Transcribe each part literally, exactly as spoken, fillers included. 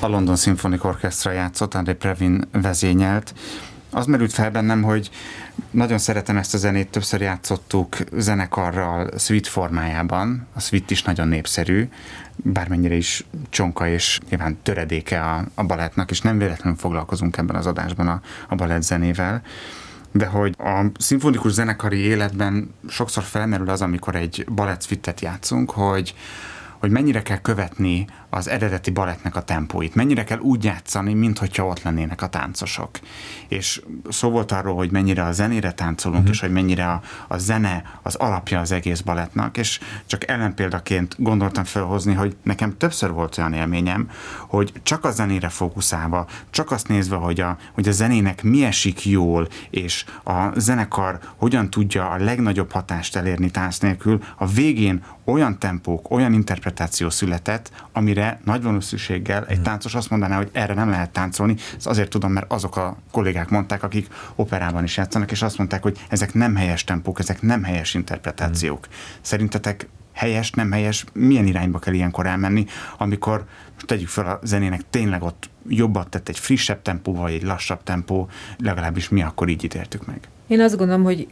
a London Symphony Orchestra játszott, André Previn vezényelt. Az merült fel bennem, hogy nagyon szeretem ezt a zenét, többször játszottuk zenekarral suite formájában. A suite is nagyon népszerű, bármennyire is csonka és nyilván töredéke a, a balettnak, és nem véletlenül foglalkozunk ebben az adásban a, a balett zenével. De hogy a szimfonikus zenekari életben sokszor felmerül az, amikor egy balett suite-et játszunk, hogy hogy mennyire kell követni az eredeti balettnek a tempóit, mennyire kell úgy játszani, minthogyha ott lennének a táncosok. És szó volt arról, hogy mennyire a zenére táncolunk, uh-huh. és hogy mennyire a, a zene az alapja az egész balettnak, és csak ellenpéldaként gondoltam felhozni, hogy nekem többször volt olyan élményem, hogy csak a zenére fókuszálva, csak azt nézve, hogy a, hogy a zenének mi esik jól, és a zenekar hogyan tudja a legnagyobb hatást elérni tánc nélkül, a végén olyan tempók, olyan interpretáció született, amire nagy valószínűséggel egy táncos azt mondaná, hogy erre nem lehet táncolni. Ezt azért tudom, mert azok a kollégák mondták, akik operában is játszanak, és azt mondták, hogy ezek nem helyes tempók, ezek nem helyes interpretációk. Szerintetek helyes, nem helyes, milyen irányba kell ilyenkor elmenni, amikor most tegyük fel a zenének tényleg ott jobbat tett egy frissebb tempó, vagy egy lassabb tempó, legalábbis mi akkor így ítéltük meg. Én azt gondolom, hogy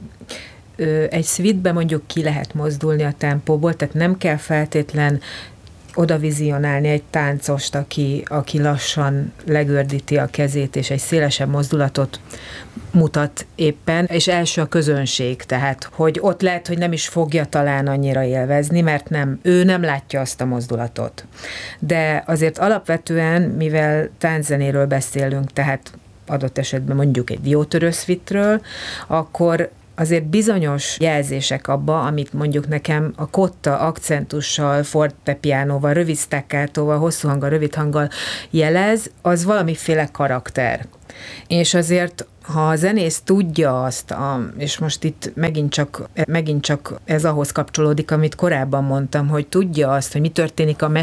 egy suite-be mondjuk ki lehet mozdulni a tempóból, tehát nem kell feltétlen oda vizionálni egy táncost, aki, aki lassan legördíti a kezét, és egy szélesebb mozdulatot mutat éppen, és első a közönség, tehát, hogy ott lehet, hogy nem is fogja talán annyira élvezni, mert nem, ő nem látja azt a mozdulatot. De azért alapvetően, mivel tánczenéről beszélünk, tehát adott esetben mondjuk egy diótörő suite-ről, akkor azért bizonyos jelzések abba, amit mondjuk nekem a kotta akcentussal, fortepiánóval, rövid staccatóval, hosszú hanggal, rövid hanggal jelez, az valamiféle karakter. És azért, ha a zenész tudja azt, a, és most itt megint csak, megint csak ez ahhoz kapcsolódik, amit korábban mondtam, hogy tudja azt, hogy mi történik a